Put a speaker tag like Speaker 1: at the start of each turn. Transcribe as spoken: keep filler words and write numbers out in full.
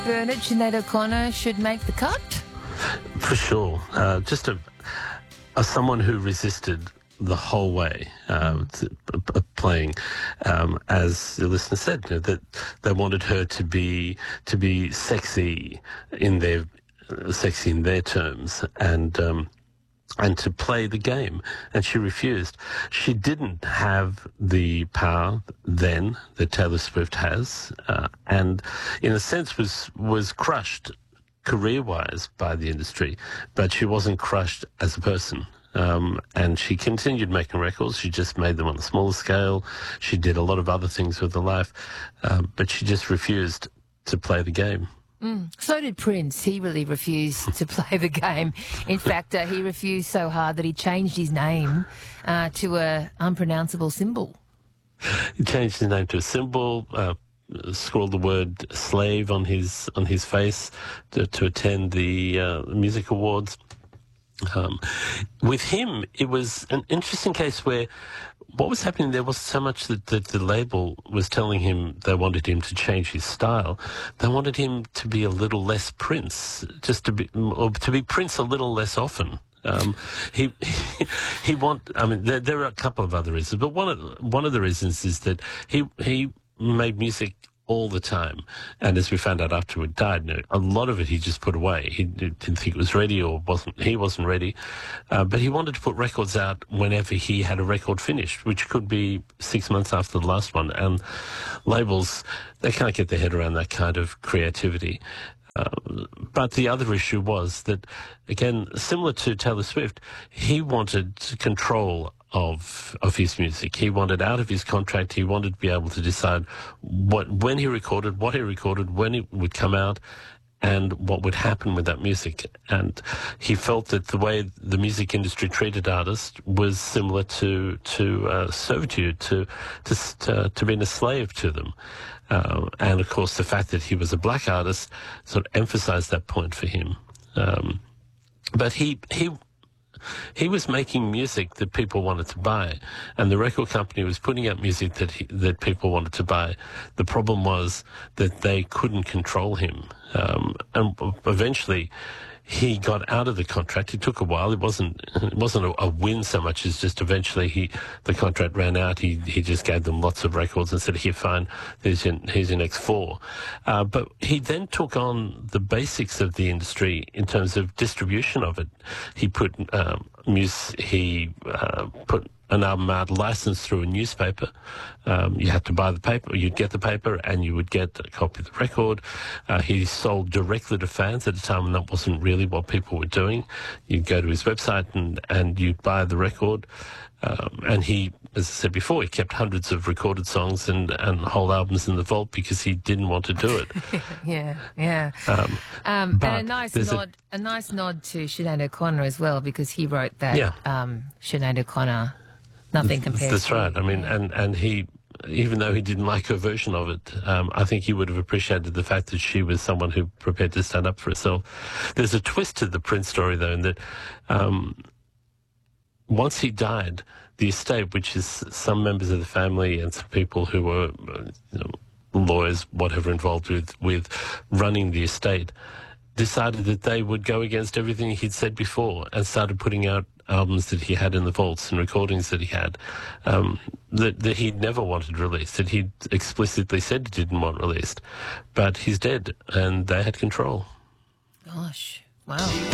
Speaker 1: Bernard, Sinead O'Connor should make the cut?
Speaker 2: For sure. Uh, just a, a someone who resisted the whole way uh, to, uh, playing, um, as the listener said, you know, that they wanted her to be to be sexy in their uh, sexy in their terms, and um, and to play the game, and she refused. She didn't have the power then that Taylor Swift has, uh, and in a sense was was crushed career-wise by the industry, but she wasn't crushed as a person. Um, and she continued making records. She just made them on a smaller scale. She did a lot of other things with her life, uh, but she just refused to play the game.
Speaker 1: Mm. So did Prince. He really refused to play the game. In fact, uh, he refused so hard that he changed his name uh, to a unpronounceable symbol.
Speaker 2: He changed his name to a symbol, uh, scrawled the word slave on his on his face to, to attend the uh, music awards. Um, with him, it was an interesting case where what was happening there was so much that, that the label was telling him they wanted him to change his style. They wanted him to be a little less Prince, just to be, or to be Prince a little less often. Um, he, he he want. I mean, there, there are a couple of other reasons, but one of one of the reasons is that he he made music all the time, and as we found out after he died, a lot of it he just put away. He didn't think it was ready, or wasn't he wasn't ready, uh, but he wanted to put records out whenever he had a record finished, which could be six months after the last one. And labels, they can't get their head around that kind of creativity. Uh, but the other issue was that, again, similar to Taylor Swift, he wanted control of of his music. He wanted out of his contract. He wanted to be able to decide what when he recorded, what he recorded, when it would come out, and what would happen with that music. And he felt that the way the music industry treated artists was similar to to uh, servitude, to to to, to being a slave to them. Uh, and of course, the fact that he was a black artist sort of emphasized that point for him. Um, but he he. He was making music that people wanted to buy, and the record company was putting out music that he, that people wanted to buy. The problem was that they couldn't control him, um, and eventually he got out of the contract. It took a while. It wasn't it wasn't a, a win so much as just eventually he the contract ran out. He he just gave them lots of records and said, "Here, fine. Here's your, here's your next four." Uh, but he then took on the basics of the industry in terms of distribution of it. He put um, mus- he uh, put an album out licensed through a newspaper. Um, you had to buy the paper, you'd get the paper, and you would get a copy of the record. Uh, he sold directly to fans at a time when that wasn't really what people were doing. You'd go to his website and, and you'd buy the record. Um, and he, as I said before, he kept hundreds of recorded songs and, and whole albums in the vault because he didn't want to do it.
Speaker 1: yeah, yeah.
Speaker 2: Um,
Speaker 1: um, and a nice nod, a, a nice nod to Sinead O'Connor as well, because he wrote that.
Speaker 2: Yeah.
Speaker 1: Um, Sinead O'Connor. Nothing compares.
Speaker 2: That's
Speaker 1: to
Speaker 2: right. I mean,
Speaker 1: yeah.
Speaker 2: and, and he, even though he didn't like her version of it, um, I think he would have appreciated the fact that she was someone who prepared to stand up for herself. There's a twist to the Prince story, though, in that um, once he died, the estate, which is some members of the family and some people who were you know, lawyers, whatever, involved with, with running the estate, decided that they would go against everything he'd said before and started putting out albums that he had in the vaults and recordings that he had um, that, that he'd never wanted released, that he'd explicitly said he didn't want released. But he's dead, and they had control.
Speaker 1: Gosh, wow.